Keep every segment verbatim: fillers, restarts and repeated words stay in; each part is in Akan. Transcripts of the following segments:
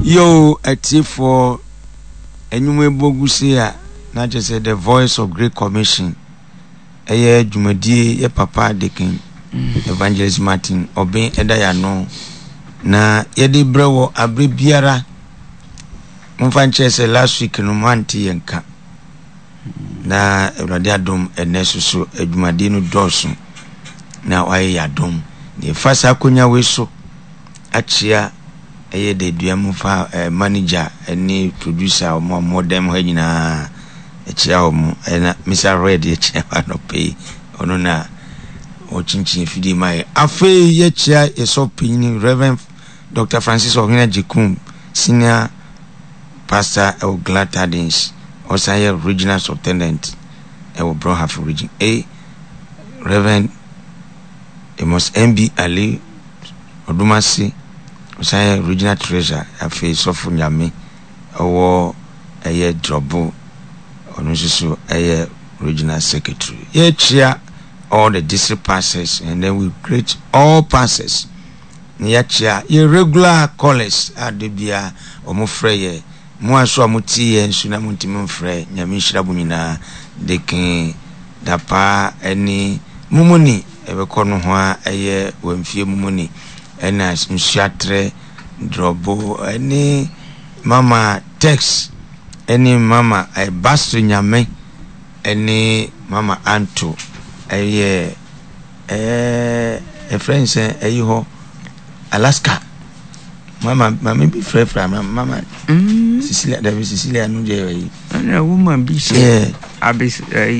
Yo, a tip for Enyume Bogusia, not just the voice of Great Commission. A year Jumadi, your papa Deacon, Evangelist Martin, obeying Edayano. Na yedi brewo abri biara mfanche se last week no manti yenka na Ewurade adom enesusu adwumade no dosu na waye yadom ne fasa akonya weso achia eye de duam fa eh, manager eni producer omo modem ha nyina achia omo na Mister Red achia no pay ono na o chinchin fidi mai afa ye chia esopini Reverend Doctor Francis Ogina Jikum, Senior Pastor El Glatadins, also Regional Superintendent, El Brohaf Region A, Reverend Amos M B Ali Odumasi, also Regional Treasurer, a face of Funyami, or a year Drobo, or also a Regional Secretary. Ye chair all the district passes, and then we create all passes. Niachia irregular callers adebia omofreye mo aso amuti ye nsuna muntimi mfre nyame hirabu nyina dekin dapa eni mumuni ebekọ no ho a eye wamfie mumuni ena nsuatre drobo eni mama tex eni mama ay basto nyame eni mama anto eye eh e friends eyi ho Alaska. Mama, mama be free from mama. Mm. Cecilia, David Cecilia, no jay. And a woman be yeah. Abis,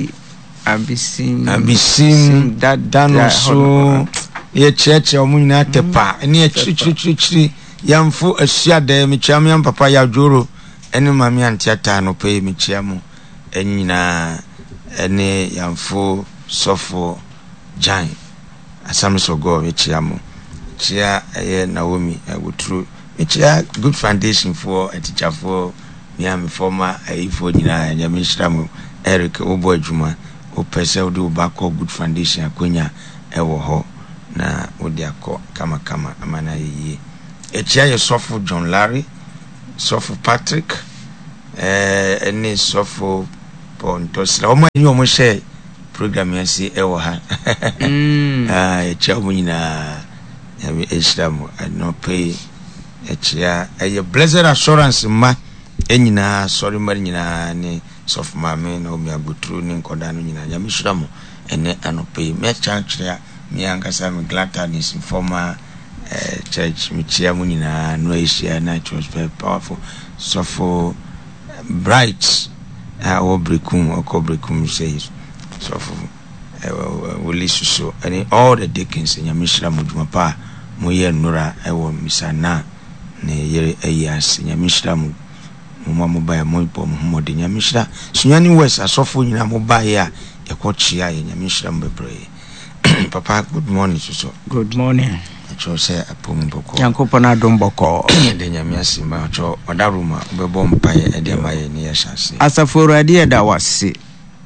abisim, abisim. That done so. Ye church or muna tepa. Any a tree, tree, tree, tree. Yam fo a share de mi chamian papa ya joro. Any mammy and theatre no pay mi chiamo. Any na any yam fo sofo giant. Asam so go mi chiamo. Chia eh Naomi I go through chia good foundation for a teacher for me am former eh for nyina nyame hiramu Eric obo adwuma o pese o do back good foundation akonya e wo ho na o de akọ kama kama amana yi e chia ye sofo John Larry sofo Patrick eh eni sofo Pontos o ma yi o mo share program yasi e wo ha mm ah e chia mo nyina Yami Islam and no pay a chair a blessed assurance ma enyina sorry marina ni soft mammy no me go through nin kodano nyina Yami Islam ene anope me church there me ankasa me Glatadins former church me chia mu nyina no Asia na church very powerful so for bright our brekum or cobrekum says so for we listen so and all the deacons in Yami Islam mujuma moye nura ewo misana ne yere ayas nyamishira mu mo mobile mo ipo mo de nyamishira sunyani west asofo nyina mobile a ekochia ye nyamishira mbebre. Papa, good morning so good morning cho say apom boko yankopon adom boko de nyamiasi ma cho odaruma bebo mpaye e de maye ne yashase asafo rade eda wase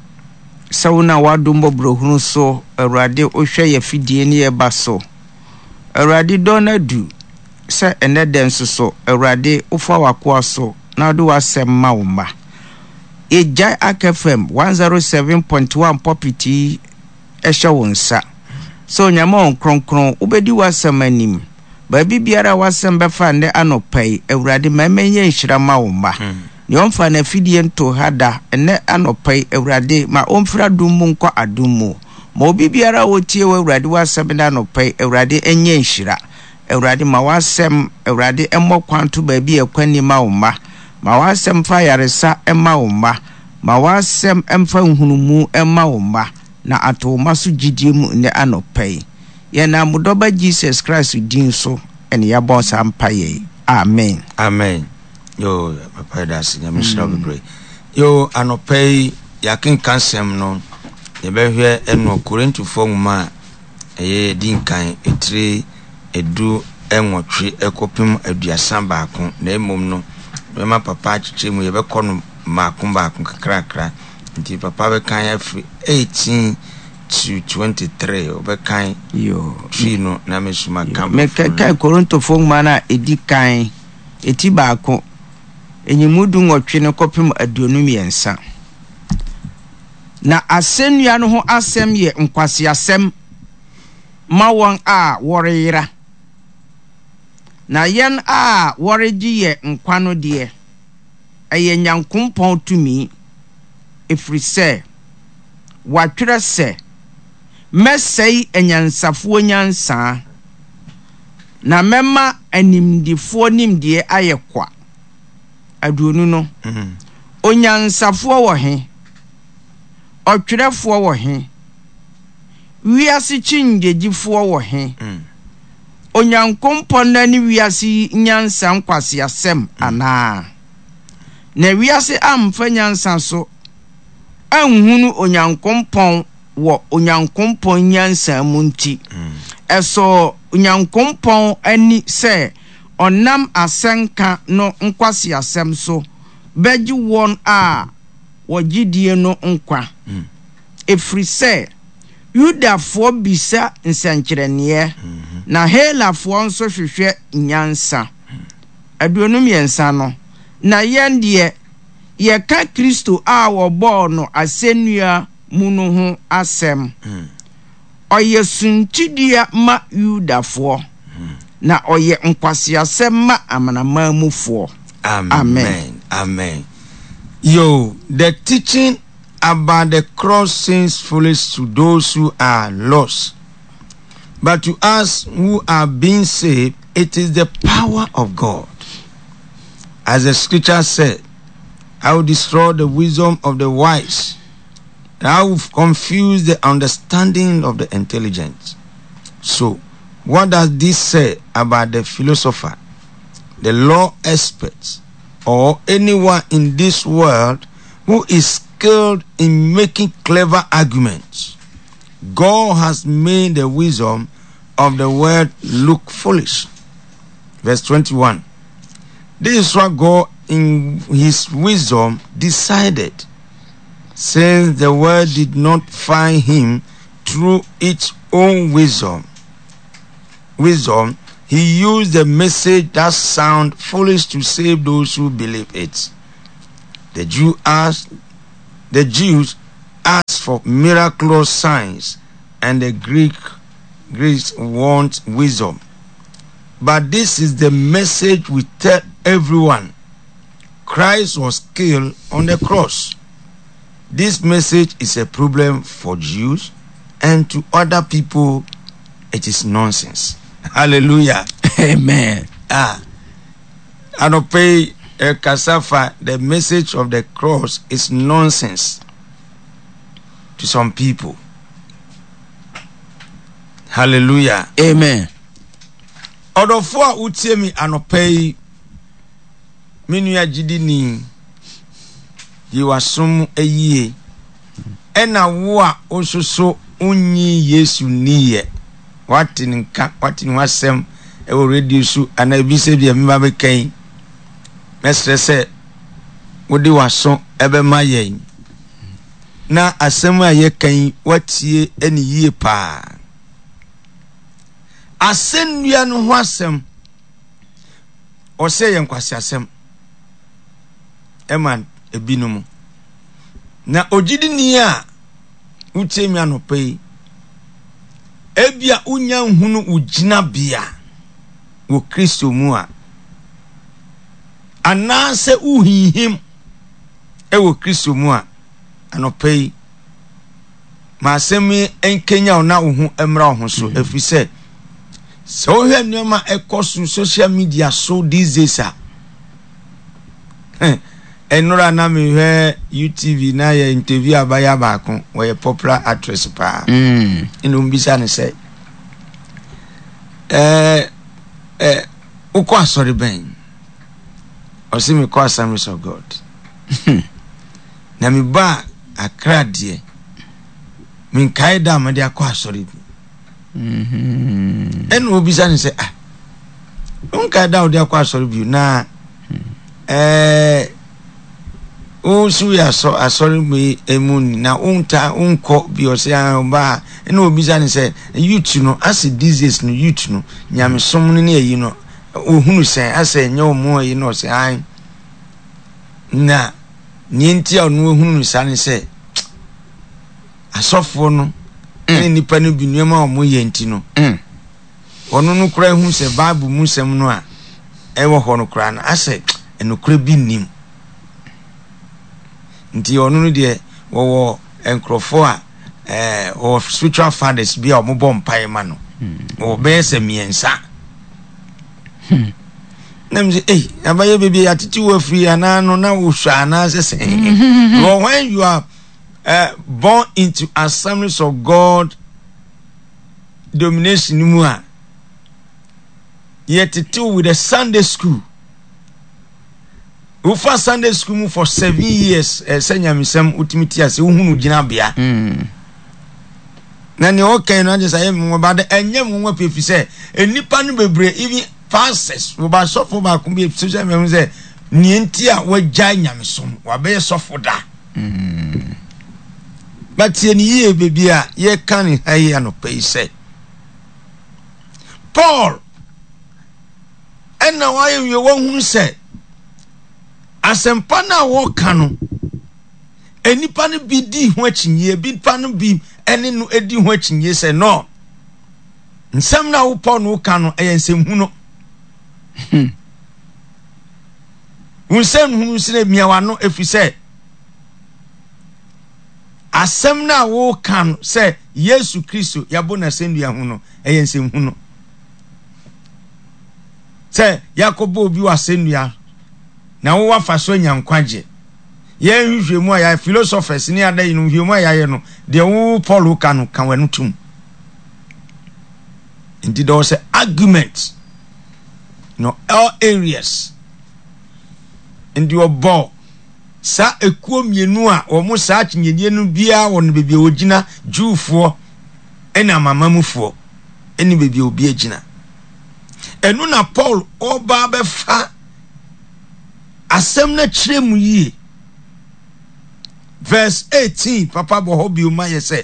sauna wadom bobrohunu so awrade ohwe ye fidie ne ye baso Awurade donadu se eneden so Awurade ufa wakoa so na do wasem ma wo ma Ejai Akfm one oh seven point one popiti ehwe wonsa so nyama on kronkron ubedi wasem anim ba bibiara wasem befa ne anopai Awurade mamenye nhira ma wo ma ne omfa na fidie nto hada ene anopai Awurade ma omfra dum nko adum mu ma obi biara wotie wa Awurade wasem na no pai Awurade enye nhira Awurade ma wasem Awurade emmɔ kwanto ba bi ekwani ma wo ma ma wasem fa yaresa emma wo ma ma wasem emfa nhunumu emma wo ma na ato maso gidie mu ne anopai ye na mudoba Jesus Christ din so ene ya bon sampaye amen amen yo papa das nyame shira bebre yo anopai yakin kansem no ye behwe eno Korintofo nwoma eye dinkan etire edu enwotwe ekopim aduasa baako na emom no mema papa achiche mu ye bekọ no maako baako kakrakra nti papa be kan afri eighteen to twenty-three obekan yo trino na mesuma kam me kai Korintofo nwoma na edi kan eti baako enyimudu nwotwe ne kopem aduonu miensa na asennua no ho asem ye nkwase asem ma won a woreyira na yen a woreji ye nkwa no de eye nyankompon tumi efri se watwere se mesei enyansafo nyansa na mema animdifo nimdie ayekwa aduonu no mm-hmm. onyansafo wo he otwerefo wo he wiase chingegifo wo he mm. onyankompon na ni wiase nyansa nkwase asem mm. ana na wiase amfa nyansa so anhunu onyankompon wo onyankompon nyansa munti mm. eso onyankompon ani se onam asenka no nkwase asem so beji won a wogidie no nkwa mm. efri se Yudafo bisa nsankyerene mm-hmm. na Helafo nso hwehwe nyansa mm. aduonu miensa no na yende ye ka Kristo a wobo no asennua mu no ho asem mm. oye suntidia ma Yudafo mm. na oye nkwase asem ma amanamamufo. Amen. Amen. Amen. Yo, the teaching about the cross seems foolish to those who are lost, but to us who are being saved, it is the power of God. As the scripture said, I will destroy the wisdom of the wise, and I will confuse the understanding of the intelligent. So, what does this say about the philosopher, the law experts, or anyone in this world who is skilled in making clever arguments? God has made the wisdom of the world look foolish. Verse twenty-one. This is what God in his wisdom decided, since the world did not find him through its own wisdom. Wisdom, he used the message that sound foolish to save those who believe it. The Jew asked The Jews asked for miraculous signs, and the Greek Greeks want wisdom. But this is the message we tell everyone. Christ was killed on the cross. This message is a problem for Jews, and to other people, it is nonsense. Hallelujah. Amen. Ah, I don't pay. El Kasafa, the message of the cross is nonsense to some people. Hallelujah. Amen. Odofo a utie mi anopei menu ya jidi ni yiwasum eyie ena wo a ososo unyi Yesu niye wati nka wati nwasem e wo radio su ana bi se bia mba be kan mesre se wodi waso ebe mayen na asem a ye kan watie eni yie pa asennua no ho asem o se ye nkwase asem eman ebinum na ogidi ni a utie mi anopai ebia unya nhunu ugina bia wo Kristo mu a anase uhihim ewo Kristo mu a anopai ma asemi enkenya ona uhu emra ho so efi se so hwe nneoma ekosu social media so these days a enura na me hwe U T V na ye interview abaya baako we popular actress pa mm inu mbisa ne se eh eh uko asori ben o se me ko Assemblies of God na mi ba Accra de min kaida ma de akọ asori mhm enu obisa ne se ah un kaida o de akọ asori bi na eh o su ya so asori me emuni na unta unko bi o se an ba enu obisa ne se youth no as these days no youth no nyame som no na yi no ohunu sen ase nye omo yi no se an na nienti a no ohunu san se asofo no ni nipa no binuema omo yenti no ono no kura hu se bible mu sem no a ewo ho no kura na ase enokura bi nim nti ono no de wo enkrofo a eh of spiritual fathers bi a omo bom pai ma no o be se miensa namje eh abaye baby atiti wo free ana no na wo hwa ana se se when you are uh, born into Assemblies of God domination mu a yet to with a Sunday school. We for Sunday school for seven years. Eh, senya misem ultimate as uhunu gina bia. Mm. Na ne okay no just say mo ba de enye mo pefi say enipa no bebre even pastors we ba sofo ba ko be social me say nienti a wagya nyamesom wa be sofo da. Mm. But ye ni ye bebi a ye kan hayi anopai say Paul ena wa ye wo hu say asempa na wo kanu enipa no bi di ho akinye bi pa no bi ene no edi ho akinye say no nsem na wo Paul no kanu eyensem hu no unsem hu sire miawa no efi say asem na wo kanu say Yesu Kristo yabo na sendua hu no eyensem hu no say Yakobo obi wa sendua na wo wafa so nyankwaje ye hwehwemu a ya philosophers ni ada yin hwehwemu a ya ye no de wo Paul kanu kan wanu tum indeed there was an argument, you know, all areas in your ball sa ekuo mienu a omo sa chinyedie no bia won bebie ogina juufo ena mamamufo eni bebie obi agina enu na Paul oba befa asem na kiremu yi verse eighteen papa bo hobi o maye say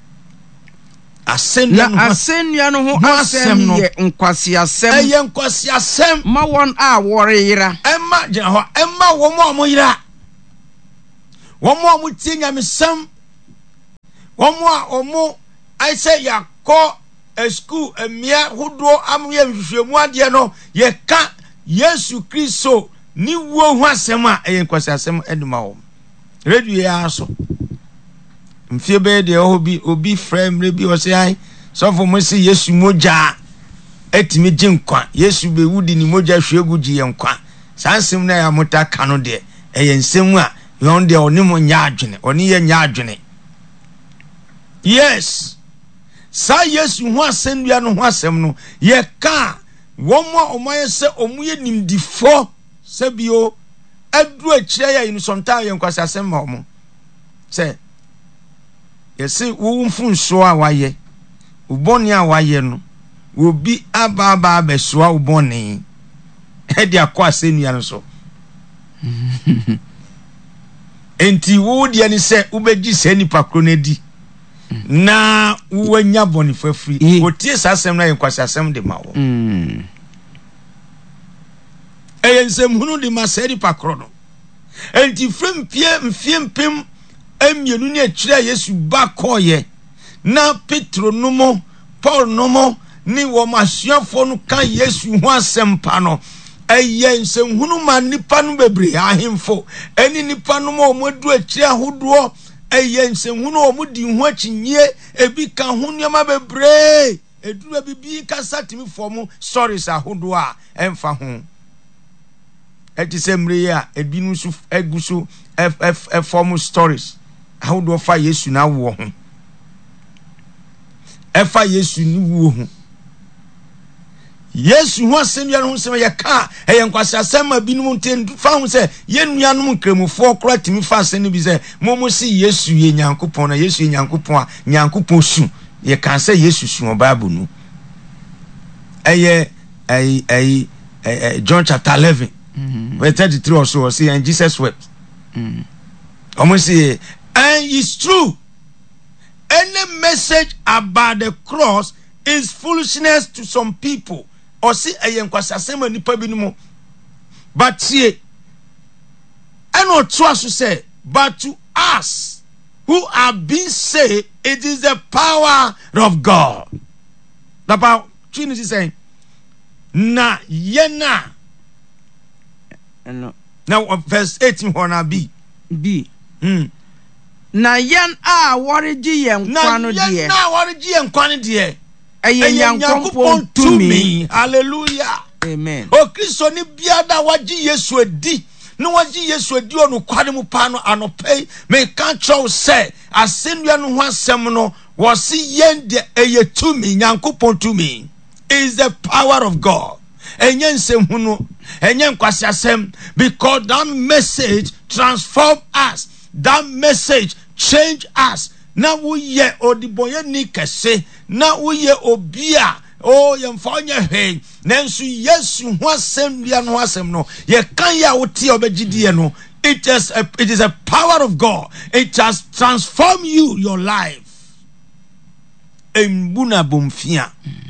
asem na asem ya no ho asem ye nkwasi asem eye nkwasi asem ma won a wore yira emma gina ho emma wo mo mo yira wo mo mo tinya mesam wo mo a omo I say yakọ a school emia hudo amye nhwehwemu ade no ye ka Yesu Kristo ni wo hu asem a eye nkwasi asem eduma wo radio ya so mfie be de obi obi frame rebi o say ai so for mo say Yesu moja etimi gye nkwa Yesu be wudi ni moja hwegu gye nkwa sansem na ya mota kano de eye nsem a yon de oni mo nya adwene oni ye nya adwene yes sa Yesu hu asem bia no hu asem no ye ka wo mo omoye se omuye nimdifo se bio adu akire ya yin sometimes ye nkwasa asem ma omo se yesi wo mfunso a waye uboni a waye no obi aba aba abesoa uboni e dia kwa asenu no so enti wo dia ni se ubegi se nipa kronedi na wanya boni fafri otie sasem na yenkwasa asem de mawo mm eyensem hunu de maseri pakro no enti frem pie mfie mpem emienu ni akire Yesu ba koye na Petro nomo Paul nomo ni wo masuafo no kan Yesu hu asempa no eye nsem hunu ma nipa no bebre ahemfo eni nipa no mo modu akire ahodo eye nsem hunu o mudi hu akinye ebi ka hu nyama bebre edura bibi kasa timi fomu stories ahodo a emfa hu eti semre ya ebinu su egusu f f form stories ahodo fa Yesu na wo ho efa Yesu ni wo ho Yesu ho asem ya no sem ya ka eye nkwasa asem ma binum nten fa ho se ye nuanom nkremufo kora timi fa asem bi se momo si Yesu ye nyankopon na Yesu ye nyankopon a nyankopon su ye kan se Yesu su o Bible nu eye ay ay John chapter eleven mm-hmm. verse thirty-three or so say and Jesus wept mm almost say and it's true any message about the cross is foolishness to some people. Osi eye nkwasasem nipa bi no but tie eno to aso say but to us who have been saved it is the power of God. The power Trinity saying na yena no now verse eighteen hona b b hmm na yen a worigi yen kwano de na yen na worigi yen kwano de eye Nyankopon to me. Hallelujah. Amen. O Kristo ni biada waji Yesu edi no waji Yesu edi onu kwade mu pa no anopai me kan chow say asendua no ho asem no wasi yen de eye to me Nyankopon to me is the power of God. Enye nsem hu no enye nkwasi asem because that message transform us. That message change us. Na wo ye odiboye ni kese na wo ye obia o ye mfa onye hwen nanso Yesu ho asem bia no asem no ye kan ya wo tie obegidie no it is a, it is a power of God. It has transformed you your life. Embuna bomfia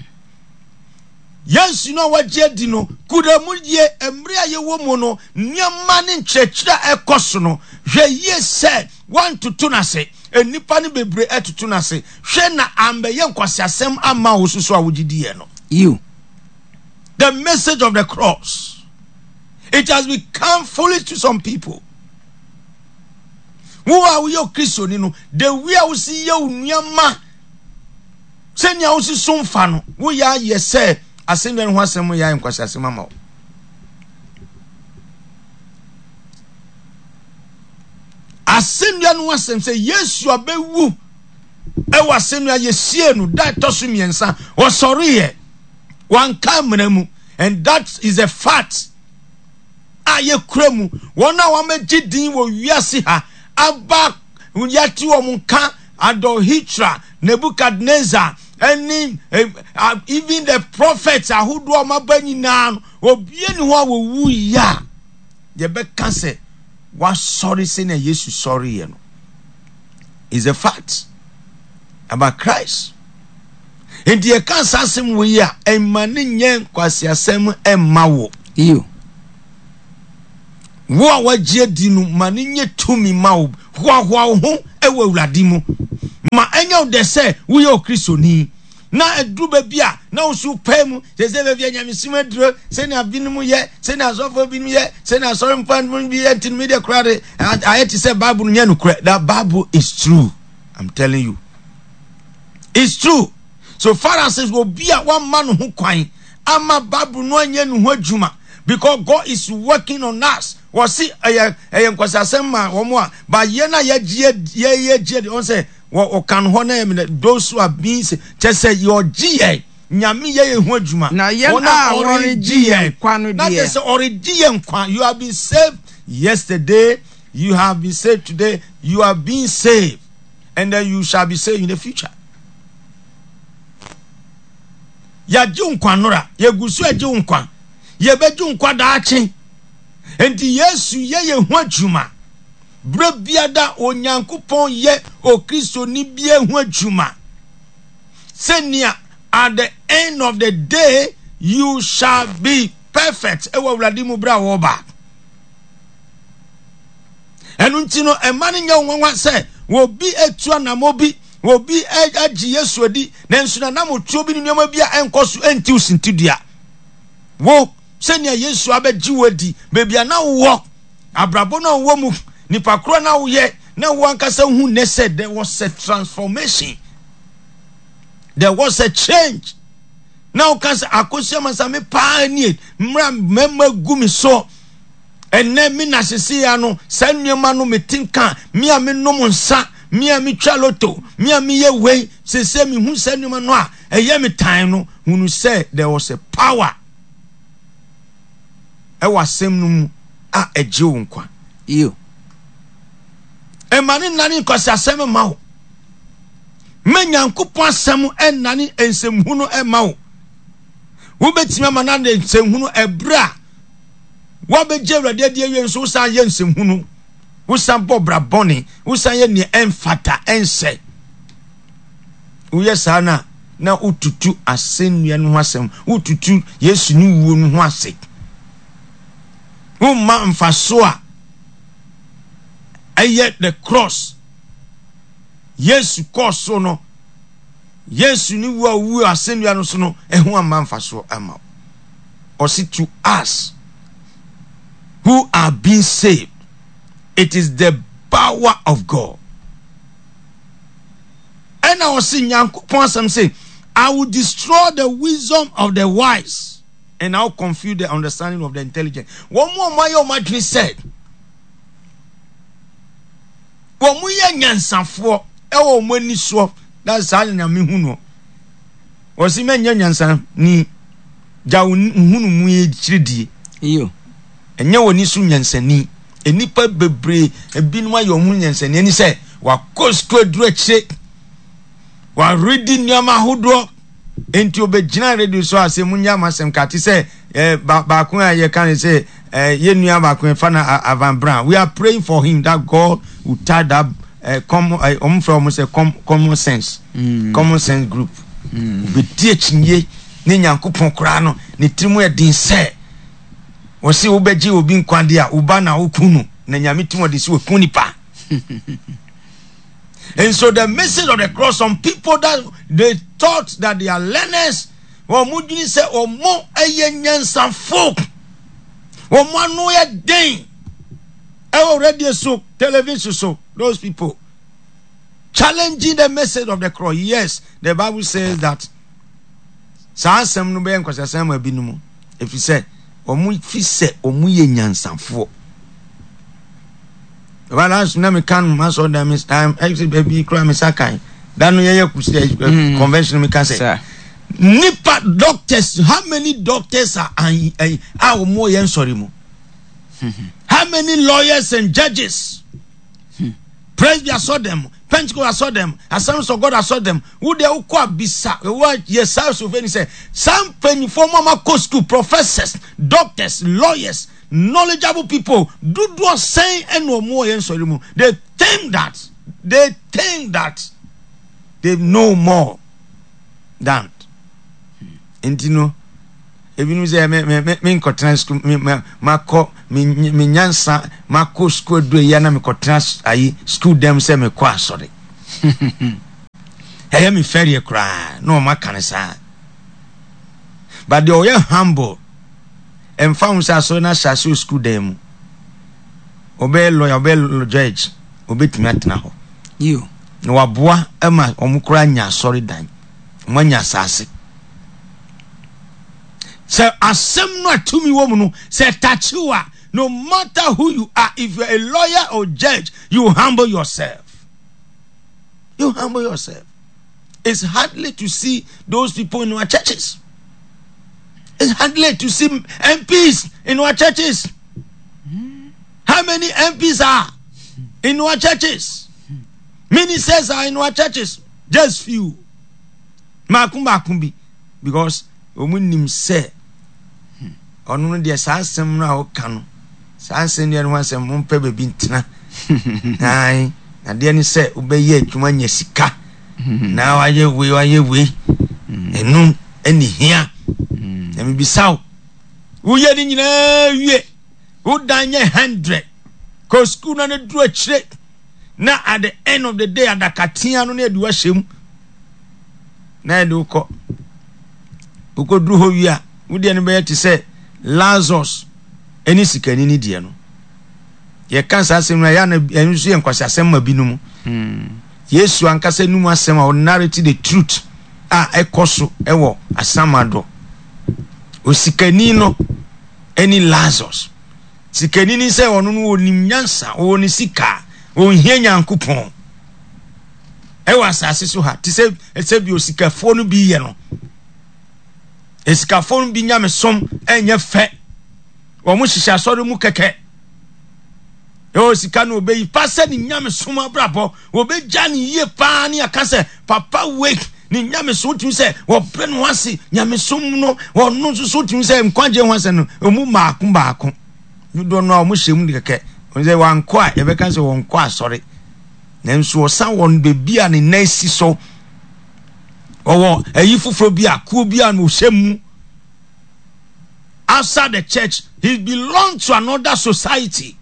Yesu no waje di no kudamu ye emre aye wo mu no nyama ne nkyekira ekoso no hwe ye se one to two na se enipa ne bebre etutu na se hwe na ambeye nkwasiasem ama osusu awugidie no you the message of the cross it has become foolish to some people who are you Christian no the way we see you nyama senya osusu mfa no wo ya ye se asendwa ho asem ya nkwasiasem ama asendwa no asem say Yesu abewu e wasendwa yesie no that tosu miensa o sorry ye wan kamra mu and that is a fact aye kremu wona wa magidin wo wiase ha aba yati wo munka Adolhitra Nebuchadnezzar and uh, even the prophets are who do my bany now or be anyone will ya the back can say what sorry saying a yes sorry you know is a fact about Christ and the can say we are a man in yen quasi assem and mawo you wo wa je dinu maninye tumi mawo hwa hwa ho e wa uradimu ma enyo de say we o Kristoni na edruba bia na usu pemu se se be bia nyamesima duro se na binimu ye se na sofo binimu ye se na sorry mpan mu bi entin media crowd ayeti say Bible nya no kra that Bible is true. I'm telling you it's true. So far as says will be a one man who kwan ama Bible no anya no ho adwuma because God is working on us. Was see a a nkwasasem ma wo mo a ba ye na ye gie ye ye gie on say wo kan ho na those who are being just say your gie nyame ye ho adwuma na ye na origi kwano de na say origi nkwa you have been saved yesterday, you have been saved today, you are being saved and then you shall be saved in the future. Ya ji nkwa nora ye gusu aji nkwa ye beju nkwa da achi enti Yesu ye ye ho adwuma bra biada Onyankopon ye o Kristo ni bia ho adwuma senia at the end of the day you shall be perfect e wa wlade mu bra wo ba enu ntino e mane nya wonwa se wo bi etua na mo bi wo bi agi Yesu adi na nsu na na mo tuo bi ni nyoma bia enkoso enti usintidua wo senia Yesu abeji wadi bebia na wo abrabo na wo mu nipa kro na wo ye na wo ankasa hu ne said there was a transformation, there was a change. Now kansa akosia masame pa ni mra memma gumi so enne mi na sese ya no sanwema no metinka mi a me nom nsa mi a mi twa loto mi a mi ye wei sese mi hu sanwema no a eye mi tan no hunu say there was a power e wasem no mu a eje wo nkwa iyo e mane nani kwasi asem ma wo me Nyankopon asem en nani ensem hu no e ma wo wo betima mana na ensem hu no ebra wo beje wrade de awie nso san ye ensem hu no wo san bobra boni wo san ye ne enfata ense wo ye sana na ututu asennua no ho asem ututu Yesu ni wuo no ho ase umma mfaso a aye the cross Yesu koso no Yesu ni wuo wuo asennua no so no eho amma mfaso ama or see to us who are being saved, it is the power of God. And I was saying, Yankupon say, I will destroy the wisdom of the wise, and I'll confuse the understanding of the intelligent. One more, my own madri said, "When we are nyansafo, ewo mweni so that's all na me huno." Was he men nyansa ni jawu hunu mu ye chiridi iyo enye woni su nyansani enipa bebre ebinuma yo mu nyansani ani se wa kosko duro chire wa ready nyama hodo enti obegina radio so ase munya masem kati se eh, ba ko aye kan se eh, ye nua ba ko fa na Avan Brown. We are praying for him that God will tie that uh, common uh, um from say com, common sense mm. common sense group be teach nye ni Nyankopon kra no ni trimu e din se wo si wo beji obi nkwade a uba na okunu na nyame timo de si okuni pa. And so the message of the cross, some people that they thought that they are learners, or mudini say or more ayen some folk or manu ya ding radio so television so those people challenging the message of the cross. Yes, the Bible says that Sansem no be nkwasasem abinumu. If you say omu fi se omu ye nyansanfo. Well, as na me can maso them is time actually baby cry me sakai. That no ye convention me can say. Nipa doctors, how many doctors are are more yen sorry mo? How many lawyers and judges? Presbyterian saw them, Pentecost saw them, Assemblies of God saw them. Who they who bisa? What yes, so when say some penny for mama school professors, doctors, lawyers, knowledgeable people do do say and no more yen sorry mo. They think that they think that they know more than intino. Even we say me me me me kotra school me ma ko me me nyansa ma ko school do ya na me kotra ayi school dem say me ko asori hey me ferie kra no ma kan sa but the oye humble and found sa so na sha school dem obe lawyer obe judge obe timatna ho you no waboa ema omukura nya asori dan mo nya asase. So asem no atumi wo mu no say tachiwa no matter who you are, if you're a lawyer or judge, you humble yourself. You humble yourself. It's hardly to see those people in our churches. It's hardly to see M Ps in our churches. How many M Ps are in our churches? Ministers are in our churches. Just few. Makumba kumbi. Because omunim se onu de saasem no a oka no saasem ne no asem mumpe bebi ntina ai na de ni se obeye adwuma nya sika na waye we waye we enu eni hia na me bisaw wo ye ni nyina wie wo danye one hundred ko school na ne dru akire na at the end of the day adakatia no na adu ahyem na edu ko uko dru ho wi a wudi ene be ti se Lazarus eni sikani ni die no ye kansa asem na ya na ensu ye nkwasa asem ma binum hmm Yesu ankasa numu asem a narrate the truth a ekoso ewo asamado osikani no eni Lazarus sikani ni se onu no onim nyansa oni sika onhia nyankopon ewa asase so ha ti se se bi osikafo no bi ye no esikafo bi nyame som enye fe wo mu hihya soro mu keke yo sika no obeyi pase ni nyame som abrabo obeja ni ye pa ni akase papa wake ni nyame so timi se wo bre no ase nyame som no wo no so timi se nkwaje ho ase no omu maako baako yudo no a mu hyem ni keke onze wanko a ye be kan se wonko asori na nso osa won bebia ni nasi so owo eyi fufuro bi akuo bi an ohwemu outside the church. He belongs to another society.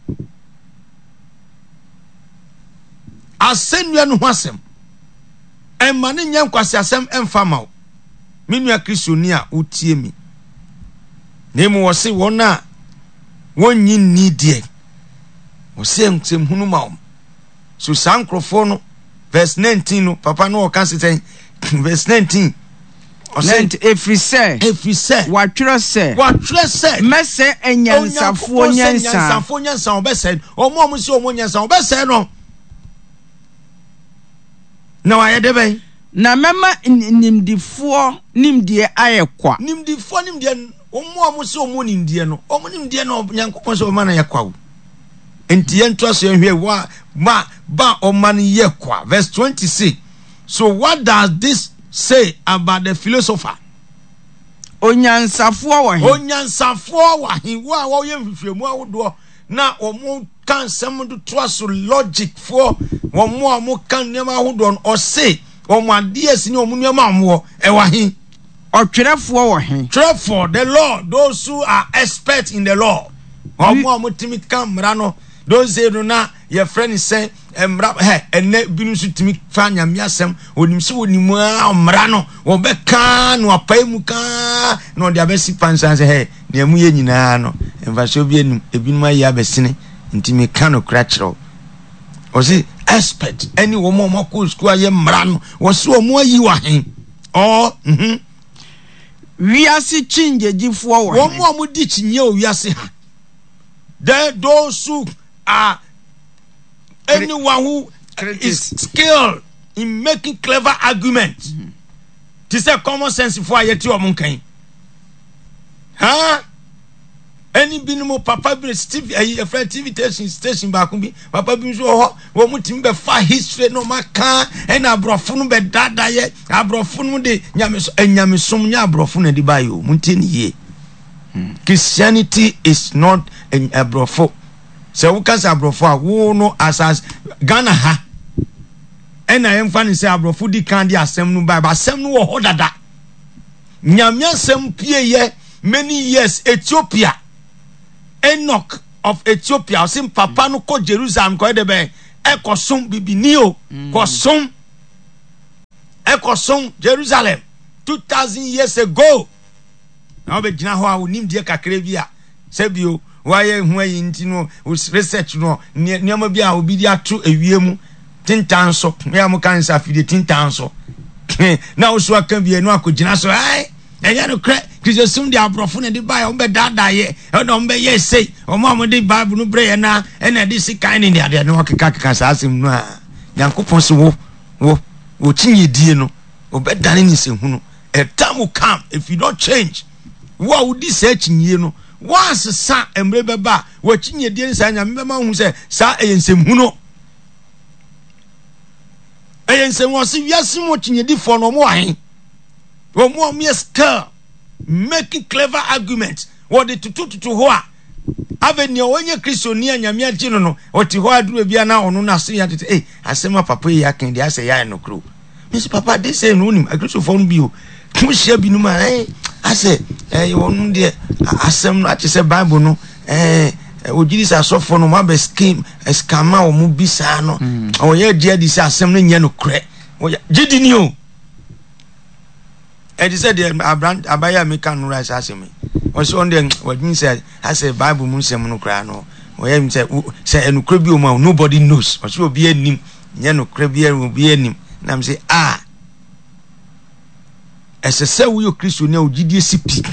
Asenu no hwasem emane nyam kwase asem emfama menua kristoni a utie mi nemu wo se wona wonyi ni de wo se ntem hunu ma so sankrofo no verse nineteen no papa no kan se verse nineteen Nent every say every say watwere say watwere say mese enyansafo nyansa enyansafo nyansa obese omo omo se omo nyansa obese no na wa yedebe na mema nimdifo nimdie ayekwa nimdifo nimdie omo omo se omo nimdie no omo nimdie no nyankopon se omo na yekwa enti yento so ehwe wa ma ba omo na yekwa verse twenty-six. So what does this say about the philosopher? Onyansafo wa hin onyansafo wa hin wa wo ye mfifemu awodo na omo kan sem do to so logic for omo omo kan nema awodo o say omo ade asini omo nema amwo e wa hin otwerefo wa hin therefore the law, those who are experts in the law omo omo timi kan mra no those say no na your friend is saying emra he ene binu su timi fa nyame asem onim se wonimu amra no wo be kan no apai mu kan no de abesi pansan se he ne amu ye nyina no emfa so bi enum ebinu ayi abesine ntimi kan no kra kiro o se expert any wo mo mo ko school aye mra no wo se o mo ayi wa hen oh mhm wiase chinjejifo wo wo mo mo di chinye o wiase ha there those who are anyone who Critics. is skilled in making clever arguments. Mm-hmm. This is common sense for ayeti omunkan. Huh? Any binimu papa bi Steve a friend T V station station back bi papa bi so ho wo mutim be fa history no maka and abrofo no be dada ye abrofo no de nyameso enyamesom nya abrofo no de bayo munteni ye. Christianity is not an abrofo. Se wo kan se abrofo a wo no asas Ghana ha ena yemfa ni se abrofo di kan di asem no ba asem no wo ho dada nyame asem pie ye many years Ethiopia Enoch of Ethiopia sim papa no ko Jerusalem ko de be ekosom bibini o kosom ekosom Jerusalem two thousand years ago na be gina ho a wonim die kakra bi a sebio waye hu ayi ntino research no niam bia obi di ato ewiemu tintan so ya mo kan sa fide tintan so na oso aka bia no akogina so ai enya no kre Christosum di abrofo ne di ba o be dada ye e no be ye sei o mo mo di bible no bre ye na e na di sikan ni ade no keka keka sa asem no a yankopon se wo wo wo chinye die no o be dane ni se hu no a time will come if you don't change wo wo di se chinye no once sa emre beba wo chinye die ni sa nya me ma hu se sa eyensem hu no eyensem wo se wiase mo chinye di fo no mo ahin wo mo me skill making clever arguments what the tutu tutu ho a aveni onye kristoni anyame agye no no oti ho aduru bia na ono na se ya tete eh asema papa ya kan dia se ya no kro miss papa dey say no nim agrosofo no bi o mo hia bi no ma eh ase eh wonu de asem no ati se bible no eh ogiri sa sofo no ma be scheme escama o mu bisa no o ye dia di se asem no nya no kre o gidi ni o and he said the abrand abaya me can rise asem o so on the what mean said I say bible mun sem no kra no o ye say say enukra bi o ma nobody knows o so obi anim nya no kra bi obi anim na me say ah ese se wo yo Kristo na ogidi sipi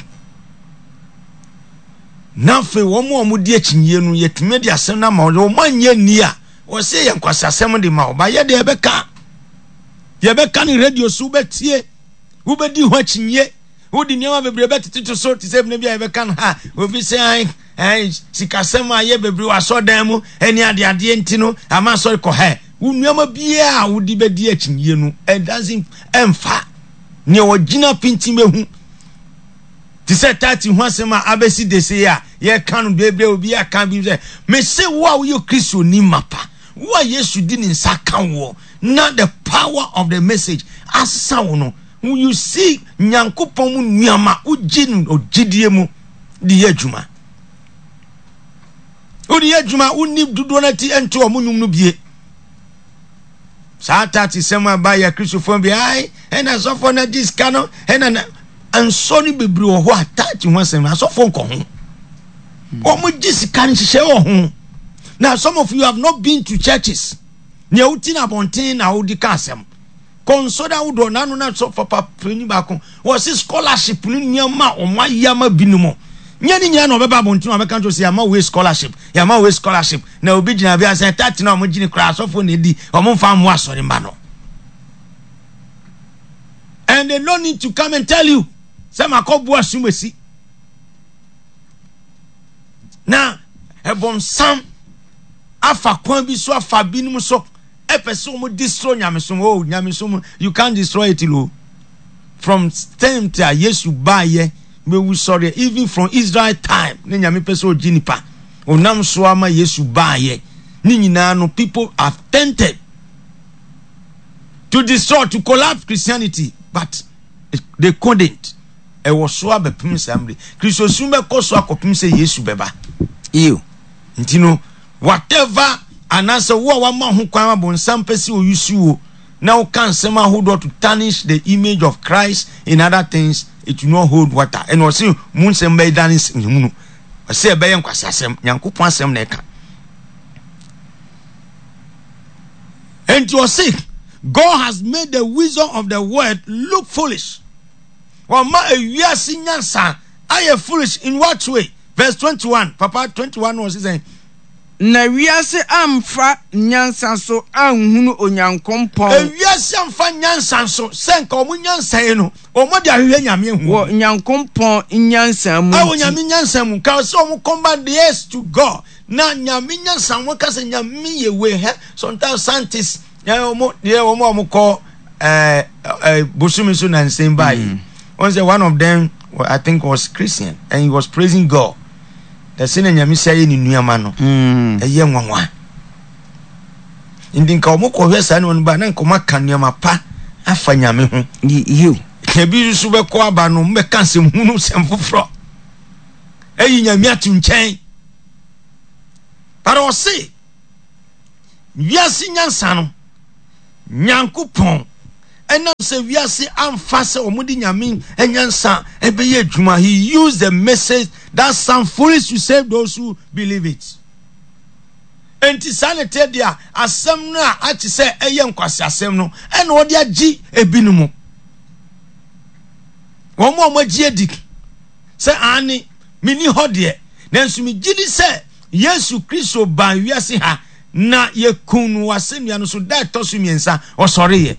na fe wo mo mo di akinye no yetime di asem na ma o manye ni a o se ye nkwasa asem de ma o ba ye de be ka ye be ka ni radio su betie wo be di ho akinye wo di nyama bebre betete so ti se bia ye be ka ha obi se ai ai sikasem aye bebre wa so dan mu eni ade ade ntino ama so ko ha wo nyama bia wo di be di akinye no it doesn't emfa ni o gina pinti mehu ti se tati ho asema abesi de se ya ye kan bebre obi aka bi se me se wo wo yo Kristo ni mapa wo Yesu di ni nsa kan wo not the power of the message asa wo no when you see nyankopon mu nuama ugin ogidie mu di adwuma odi adwuma uni dudo na ti ento omunum no bie sa tati sema ba ya Christopher bi ai ena sofo na diska no ena anso ni bebri wo ho atati ho asem na sofo nko ho omo gisika ni hye wo ho. Now some of you have not been to churches ne uti na bonten na odi ka asem konsoda udo na no na so papa preni ba ko was scholarship ni nyama o ma yama binumo nyani nya na obeba bonten obeka nto se yama we scholarship yama we scholarship na obi gina bia say thirty na o mo gini kra sofo na di o mo fa mo asori mba no. And they don't need to come and tell you say makobu asumesi na ebon sam afa kwan bi so afa binum so epese omo destroy nyamesom. Oh nyamesom, you can't destroy it lo. From time to yesu ba ye me we sorry even from Israel time ne nyame pese o ginipa onam so ama yesu ba ye ni nyina no people have tempted to destroy, to collapse Christianity, but it, they couldn't. E was so abepim sambre Christo sumbe ko so akopim se yesu beba you ntino whatever anasa wo wa ma ho kwan abonsam pese o yusu now can sema hold to tarnish the image of Christ in other things, it will not hold water. And we see mun sem be danis hunu we say be yen kwasasem nyankopon asem na eka. And you see God has made the wisdom of the word look foolish. Wa ma ewiase nyansa aye foolish in what way? Verse twenty-one. Papa twenty-one was saying na wiase amfa nyansa so anhunu onyankompon. E wiase amfa nyansa so senka omu nyansa e no omo de ahwe nyame hu wo nyankompon nyansa mu. Awo nyame nyansa mu ka so omu combat the yes to God. Na nyame nyansa mu ka se nyame ye we he sometimes scientists ya omo de omo omo ko eh eh busumi so na nsem bai. One say one of them I think was Christian and he was praising God. The sene nyame sia ye ni nuama no mm eye nwanwa indi nka omo ko hwesa ne ba na nka maka nuama pa afa nyame ho you kebi su be ko aba no mbe kansem hunu sem foforo eyi nyame atu nchen para o se wiase nyansa no nyankopon ena se wiase amfa se omudi nyame enyansa ebeye adwuma. He used the message that sound foolish to save those who believe it. Enti sanete dia asem no a ati se eye nkwase asem no ena odi agi ebinumu womo omagie edik se ani mini hodie nanso mi gidi se Yesu Kristo ba wiase ha na ye kunu wasenua no so da tosu miensa osore ye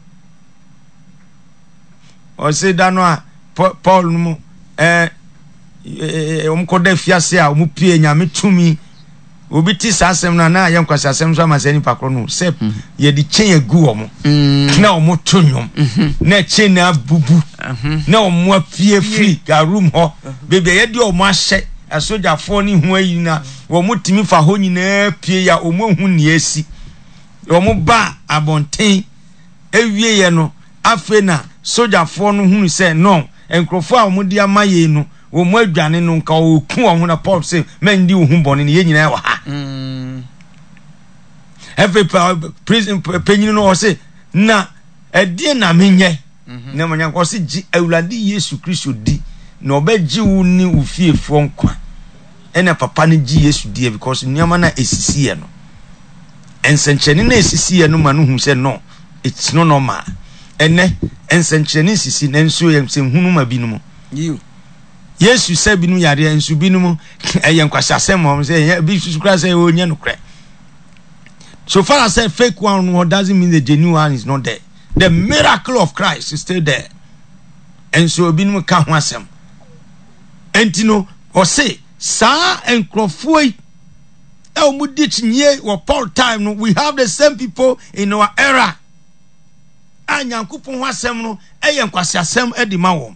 o se dano a Paul no eh um koda fiase a um pie nyame tumi obi ti sasem na na ye nkwase asem so amasani pakro no se ye di chen egu omo na omo tonwom na chen na bubu na omo apie free ga room ho bebe ye di omo ahye asoja fo ni hu ayi na omo timi fa ho nyina pie ya omo hu ne esi omo ba abonten ewie ye no afe na soja fo no hunu se no enkrofo a omo dia maye no omo adwane no nka oku omo na Paul say men di ohu bone ne ye nyina wa ha mm every prison penyin no say na edie na menye na manyanko se gi awurade Yesu Kristo di na obaji wu ni ufiefo nkwa ena papa ne gi Yesu di because nyama na esisi ye no ensencheni na esisi ye no ma no hu se no it's no normal ene ensencheni sisi na nso ye se hunu ma binumu you Yesu se binu yare ensu binumu eye nkwasha asem mo se bi susu kra se onye no kra. So far as I say fake one doesn't mean the genuine one is not there. The miracle of Christ is still there. And so binumu ka ho asem entino o say sa enkrofo e omudi chinye wo Paul time no we have the same people in our era. Anyankopon ho asem no eye nkwase asem edi ma wo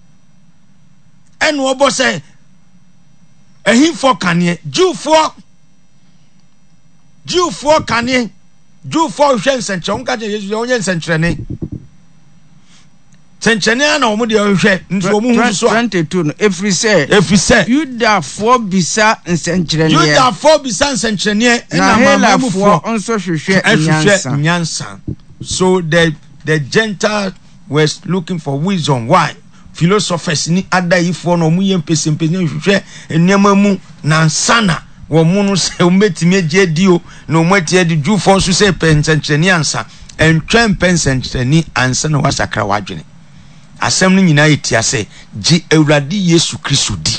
eno obo say ehimfo kane Jewfo Jewfo kane Jewfo hwe nsenche onka je Yesu onye nsenche ne Senchenia na omo de ohwe nso omo hu so twenty-two no every say every say Yuda for bisa nsenkyerene Yuda for bisa nsenkyerene na hela for onso hwehwe nyansa nyansa. So the the Gentiles was looking for wisdom. Why? Philosophers ni adayifo no mu yempesempes ni hwehwe enema mu na nsana wo mu no se umetimi agedio no mwati adi jufo so se pensenkyerene ansa entwem pensenkyerene ansa na wasakra wadwene. Asem no nyina yeti ase ji Awurade Yesu Kristo di.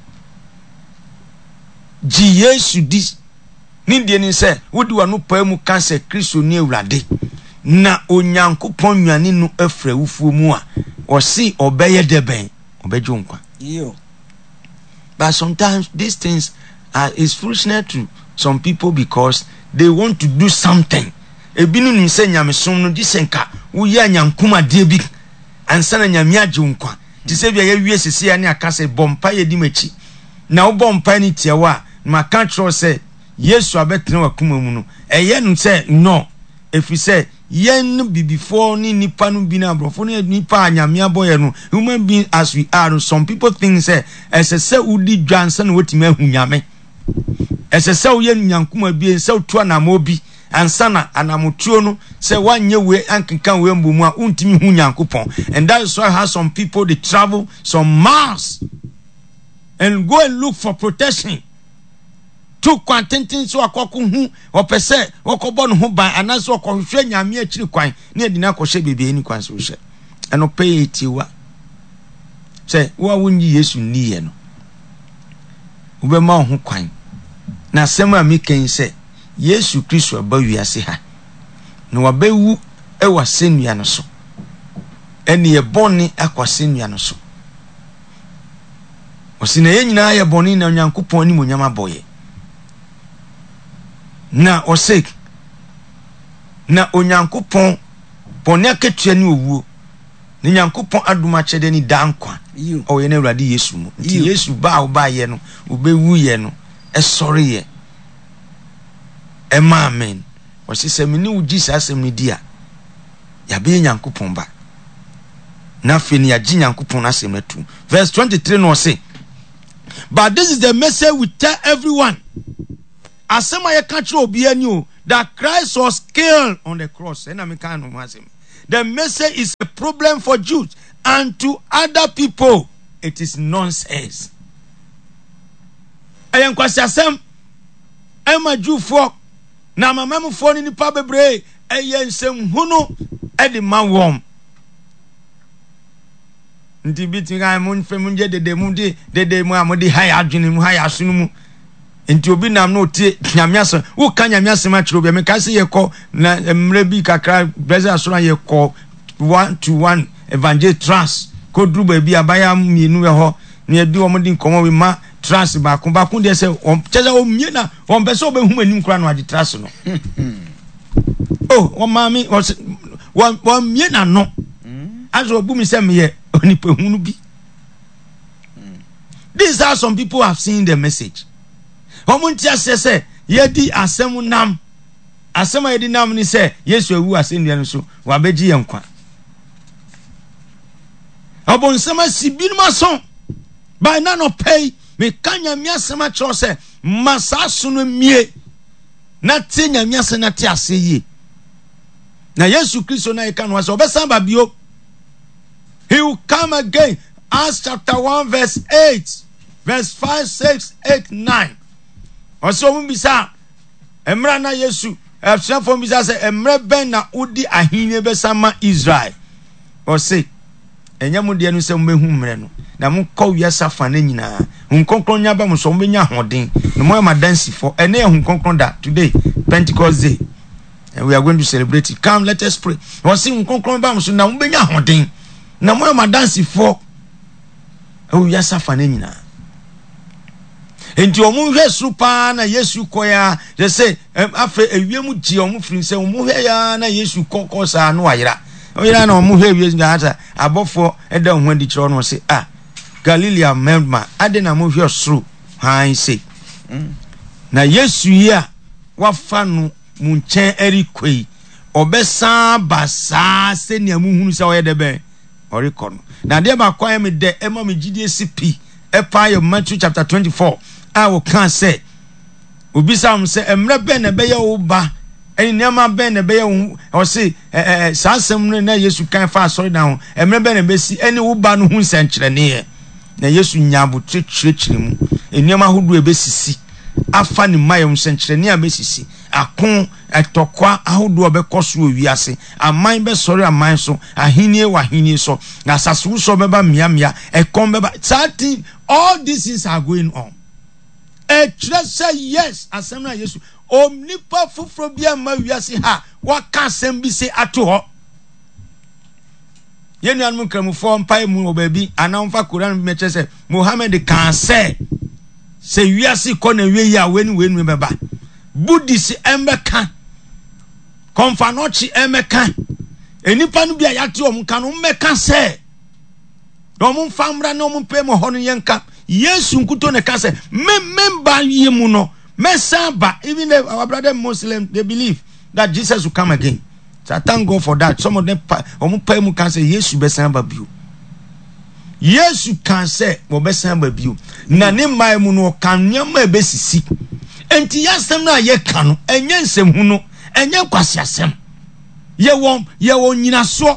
Ji Yesu di. Ni de ni se wodi wano pa mu ka se Kristo ni Awurade. Na Onyankopon nwane no afra wufuo mu a osi obeye deben obejo nkwa. Yo. But sometimes these things are is foolishness to some people because they want to do something. Ebinu ni se nyamesom no disenka wo ya nyankuma de bi ansana nyame agye nkwa. Ti se bia ya wie sese ya ne aka se bompa ye di machi. Na wo bompa ni tiewa ma ka tro se Yesu abetene wakuma mu no. Eye no se no. If we say yen before ni nipa no bi na brofo no nipa anyame aboye no human being as we are, some people think say as say udi dwansa na wotime ahunyame as say uye nyankuma bi say otu anamo bi ansana anamotuo no say wanye we ankenkan we mbomu a untimi hu nyankopon. And that is why how some people they travel some miles and go and look for protection. Tu kwantentin so akoko hu opese okobo no ho ban anaso okohwe nyame akiri kwan na edina akohye bebe ani kwan so hye eno pay etiwa se wo wonyi Yesu niye no ubema ho kwan na asem a meken se Yesu Kristo abawiase ha no wabewu e wasenua no so eni e boni akwasenua no so osina ye nyina ye boni na Onyankopon ni monyama boye na osek na Onyankopon boni aketua ni owuo ni Nyankopon aduma chede ni dankwa o ye na Awurade Yesu mu nti Yesu ba wo ba ye no obewu ye no e sori ye e ma amen o se se mini u Jesus asem ni dia ya be Nyankopon ba na fe ni agi Nyankopon asem na tu. Verse twenty-three no say, but this is the message we tell everyone. Asema ye ka kire obi ani o that Christ was killed on the cross. And I can imagine. The message is a problem for Jews, and to other people it is nonsense. Ayen kwasi asem ema Jewfo na mamamfo ni nipa bebre ayen nsem hunu e de ma wom. Nti bitinga mun fe mun je dede mun de dede mu amode haya adwene mu haya asunu mu. Nti obi nam no tie nyamiaso wo ka nyamiaso ma kiro be me ka se ye ko na emre bi kakra brother asura ye ko one to one evangel trust ko dru ba bi abaya mienu we ho na ebi wo modi nkomo we ma trust ba ko ba ko de se on cheza o mie na on be se obe hu manim kra no age trust no. Oh o ma mi won won mie na no aso obu mi se me ye onipa hunu bi. These are some people have seen the message. Omunti asese yedi asem nam asem yedi nam ni se Yesu ewu asendua no so wabeji yenkwa obon sama sibin mason by none of pay me kanya miasema cho se masaso no mie na te nya miase na te ase yi na Yesu Kristo na yeka no ase obesan ba bio. He will come again. Acts chapter one verse eight, verse five, six, eight, nine. Also mbisa emra na Yesu efia fo mbisa se emre ben na udi ahine besama Israel. O se enyam de anu se mbehu mre no na mo kọ wiasa fa na nyina hunkonkron nya ba mo so mbenya hoden no mo ma dance for ene hunkonkron da today Pentecost day and we are going to celebrate it. Come, let us pray. O se hunkonkron ba mo so na mbenya hoden na mo ma dance for e wiasa fa na nyina. Enti omu hwe supa na Yesu koya je say afa ewiemu ji omu firi se omu hwe ya na Yesu kokosa no ayira oyira na omu hwe ewiemu ga abofo eda ho adi kiro no se ah Galilea memma ade na mu hwe suru han se na Yesu ya wafa no mu nchen eri kwei obesa basa se ne mu hunu se oyede ben orikon na de ba kwa me de e ma me gidie C P e pa yo Matthew chapter twenty-four I will can say obisa am say emre ben na be ye wo ba eni niam ben na be ye wo o say eh sa asem no na Yesu kan fa sorry down emre ben na be si eni wo ba no hu nsenkyere ne ye na Yesu nyabo twetwetwere mu eniam ahodo e be sisi afa ni mayem nsenkyere ne a be sisi akon etokwa ahodo obekoso owiase aman be sorry aman so ahenie wa ahenie so na sasu so beba miamia ekon beba certain all these things are going on. A trust say yes asemna Yesu omnipa fufro bia ma wiase ha waka asem bi se ato ho yenu anum kramufo mpai mu obabi anamfa Quran meche say Muhammad can say say wiase ko na wie ya weni weni beba Buddhist emeka konfanochi emeka enipa no bia yate omka no meka say no mo famra no mo pe mo hono yenka Yesu nkuto ne ka say me member yemu no mesaba even the, our brother Muslim they believe that Jesus will come again. So I thank God for that. Some of them omo pa mu can say Yesu be samba bio. Yesu can say mo be samba bio. Na ne mai mu no kan nyama be sisi. Enti yasem na ye ka no enye nsem hu no enye kwase asem. Ye won ye won nyina so.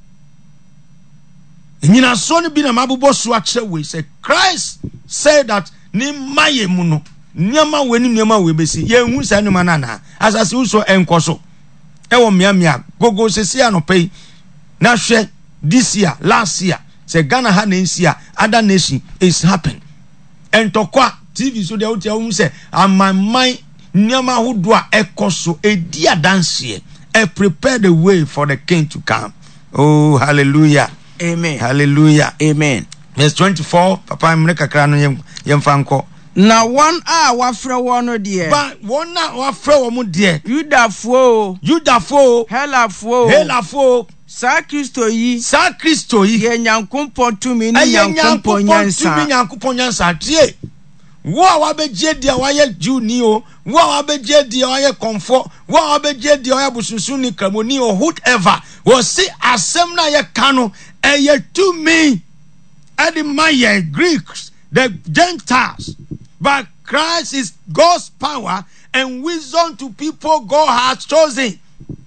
Nyina so ne bi na mabubo so a kire we say Christ said that ni maye mu no nyama weni nyama we besi ye hu sa nyama na na asase uso enkoso e wo miamia gogo sesi anopai na hwe this year last year say Ghana ha na nsia other nation is happen entokwa T V so de o tia hu say amman nyama hodo a ekoso edi adanse e prepare the way for the king to come. Oh hallelujah, amen, hallelujah, amen. Verse twenty-four papa mreka kra no yem yemfanko na one a wafre wono de ba one a wafre wo mu de Yudafo Yudafo Helafo Helafo sa Kristo yi sa Kristo yi ye nyankopon tumi ni nyankopon nyansa tumi nyankopon nyansa tie wo a wabegye de wa ye Jew ni o wo a wabegye de wa ye komfo wo a wabegye de wa ye bususu ni kramoni o whatever wo see asem na ye kano e ye tumi and the Maya Greeks, the Gentiles, but Christ is God's power and wisdom to people God has chosen.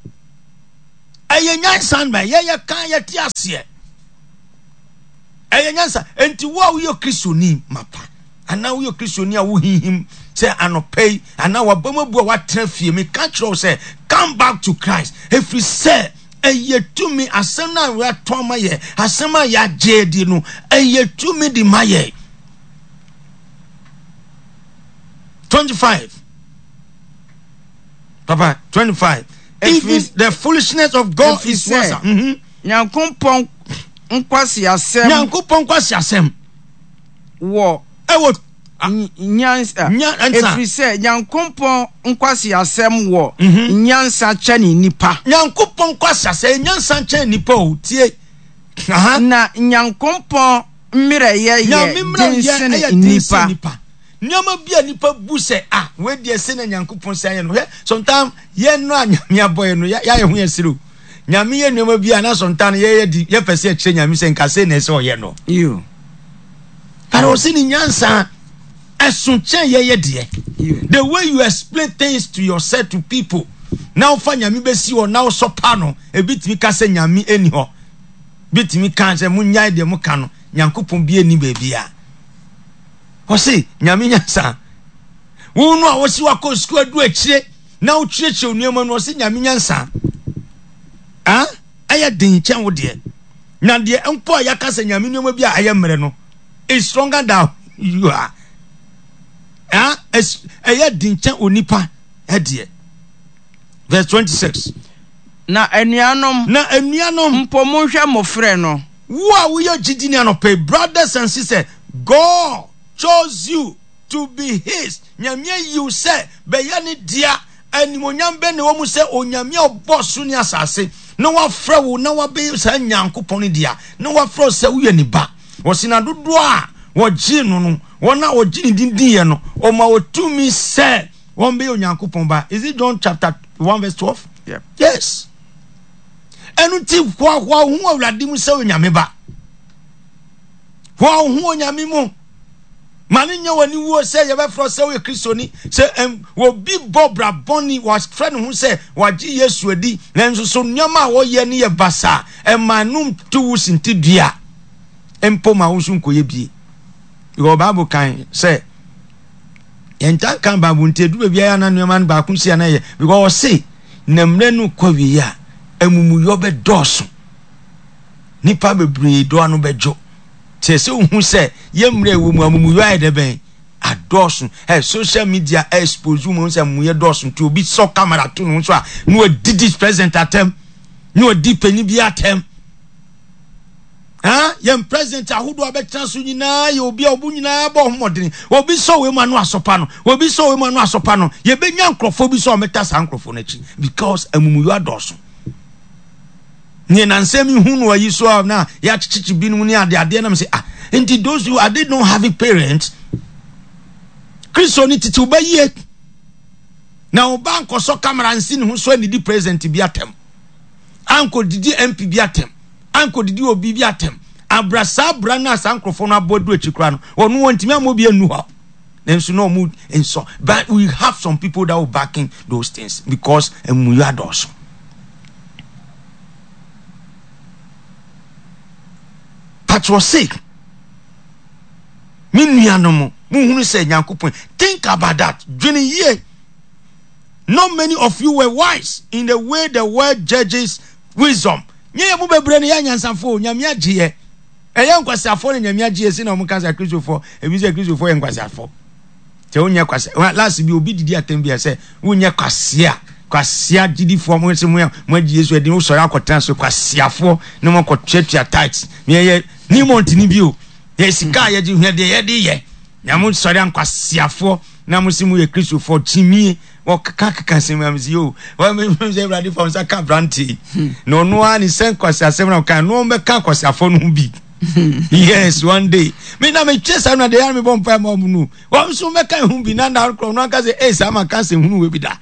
Aye nyansan ba ye ye kan ye ti ase. Aye nyansan enti wo wo yo Kristoni mapa. Ana wo yo Kristoni a wo hihim say anopay ana wa bamabu a wa trafie me kan kiro say come back to Christ. If we say eye tumi asem na we atoma ye asem ya jedi no eye tumi di maye. twenty-five Papa twenty-five Even the foolishness of God is worse. Mhm. Nyankopon nkwasi asem. Nyankopon nkwasi asem. Wo ewo nyansa efrise nyankopon nkwasi asem wo nyansa chani nipa. Nyankopon nkwasi asem nyansa chani nipa o tie. Aha. Na nyankopon mmire ye ye nipa. Nyama bia nipa bu se ah we de se na nyankopon se aye no he sometimes ye no anyame boy no ya ye hu yesiru nyame ye nyama bia na sometimes ye ye di ye pese akire nyame se nkase na se oye no you pero si ni nyansa esunche ye ye de the way you explain things to yourself to people now fa nyame be si o now so pa no e bitimi ka se nyame eni ho bitimi kan se munyai de mu ka no nyankopon bia ni ba bia Hosi nyame nyansa wo no a wo si wa ko school adu akire na wo twetwe onuama no hosi nyame nyansa ah aya din chen wo de na de empo a yakasa nyame nuama bi a aya mmere no is stronger than you are ah aya din chen onipa e de verse twenty-six na anuanom na anuanom mpo monhwe mofre no wo a wo yo gidini anope brothers and sisters God chose you to be his. Nyamye you say be yani dia animonyam be ne wo mu say onyame obosu ni asase no wa fra wo na wa be sa nyankopon dia no wa fra say wo yani ba wo sina dodo a wo gi no no wo na wo gi ni dindin ye no o ma wo tumi say won be onyankopon ba. Is it John chapter one verse twelve? Yeah. Yes. Enu ti kwa kwa hu awrade mu say onyame ba wo hu onyame mu mane nya wani wo se ye be fro se wo kristoni se em wo bi bobra boni was friend hu se wagye Yesu adi nanso so nyama wo ye ne ye basa emanum tu wusinti dua empo ma wo sun koye bie yo Bible kan se yenta kan babu ntedu bia ya na nyama ba kun sia na ye because say namre no kwawi ya amumu yo be doso nipa bebre do anu bejo tese hu se yemre wo mu amumu yo ai de ben adoso eh social media expose mu se mu ye doso nti obi so camera to no so a no didi present atem no di pani bi atem ah yem president ahodo abetran so nyina ye obi obu nyina ba homodene obi so we manu asopa no obi so we manu asopa no ye benya nkrofo bi so meta san nkrofo na chi because amumu yo adoso ni na nsemi hu no ayi so na ya chichichi binu ni ade ade na me say ah enti those who are they don't have parents Christo ni titi ubaye na oba nko so camera nsi ni hu so ni di president bi atem anko didi M P bi atem anko didi obi bi atem abrasa brana sankrofo na bodu echikra no onu wontimi amobi anu ha nenso no mu enso but we have some people that will backing those things because emu you adoso patro sick minuanom mu hunu say nyankopon think about that dwene ye not many of you were wise in the way the word judges wisdom nye mu bebre ne yansanfo nyame agye eye nkwasiafo ne nyame agye si na mu kansa kristofo ebi se kristofo ye nkwasiafo te onye kwase last bi obi didi atem bi se onye kwasia kwasia didi fo mo se mu mo agye Yesu edi wo sori akotan so kwasiafo ne mo kotwetua tight me ye ni monti ni bi o ye sika ye di hwe de ye de ye nyame sori ankwasiafo na mo se mu ye kristofo timie wo kaka kaka se mu amzi yo wa me se bradi fo sa ka branti no no ani sen kwasi asem na kan no be ka kwasi afo no bi yes one day me na me chesa na de me bon pa mo nu wo so me kan hu bi na na kro no ka se e sa ma ka se hu we bi da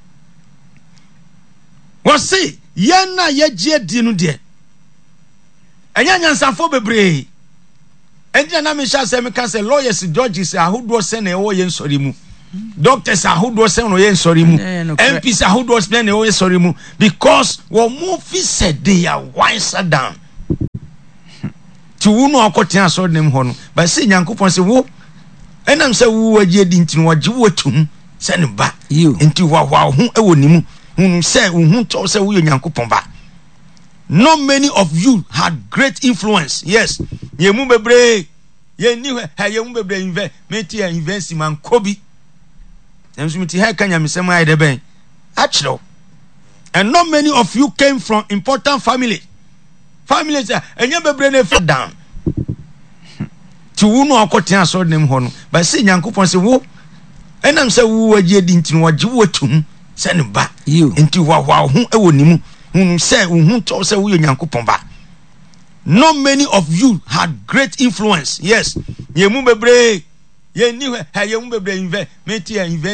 wo se ye na ye gie di no de enya nyansafo bebre enja na me sha se me ka se lawyers judges ahodo se na e wo ye nsori mu doctors ahodo se no ye nsori mu M Ps ahodo se na e ye nsori mu because wo mo fi said they are wiser than to wunu akotia so dem ho no ba se nyankopon se wo enam se wo wagie di ntino wagye wo tum se ne ba enti wa wa ho e wonimu hunu se hu to se wo nyankopon ba. Not many of you had great influence. Yes, ye mu bebre ye ni ha ye mu bebre inve meti ya invest man kobi enso meti ha kanya misem ai de ben achro. And not many of you came from important family families enye bebre na fa down ti wu no akoten so dem ho no ba se nyankopon se wo enam se wo wagie di ntino wagye wo tum se ne ba enti wa wa ho e wonimu hunu se hu to se wo nyankopon ba. Not many of you had great influence. Yes, ye mu bebre ye ni ha ye mu bebre inve meti ya invest